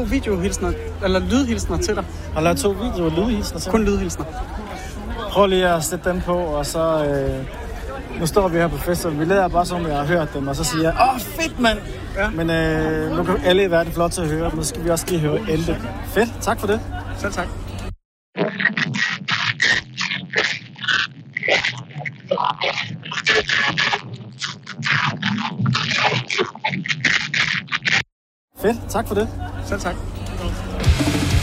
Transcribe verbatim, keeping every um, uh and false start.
videohilsner, eller lydhilsner til dig. Har lavet to videoer lydhilsner til. Kun lydhilsner. Prøv lige at sætte dem på, og så... Øh, nu står vi her på festival. Vi lader bare som, jeg har hørt dem, og så siger jeg, åh, fedt, mand! Ja. Men øh, nu kan alle i verden flot til at høre dem. Nu skal vi også lige høre Ente. Fedt, tak for det. Selv tak. Fedt, tak for det. Selv tak.